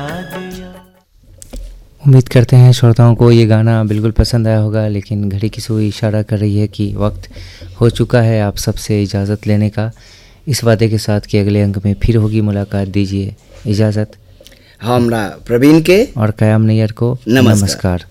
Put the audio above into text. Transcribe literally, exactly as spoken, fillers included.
उम्मीद करते हैं श्रोताओं को ये गाना बिल्कुल पसंद आया होगा, लेकिन घड़ी की सुई इशारा कर रही है कि वक्त हो चुका है आप सबसे इजाज़त लेने का, इस वादे के साथ कि अगले अंक में फिर होगी मुलाकात। दीजिए इजाज़त हमरा प्रवीण के और कयाम नैयर को। नमस्कार, नमस्कार।